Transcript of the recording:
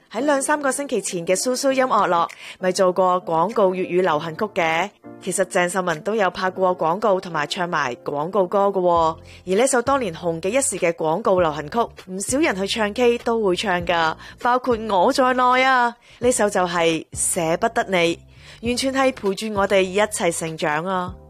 喺2-3個星期前嘅蘇蘇音樂樂咪做過廣告粵語流行曲嘅。其實鄭秀文都有拍過廣告同埋唱埋廣告歌㗎喎。而呢首當年紅極一時嘅廣告流行曲，唔少人去唱 K 都會唱㗎，包括我在內啊。呢首就係捨不得你，完全係陪住我哋一齊成長啊。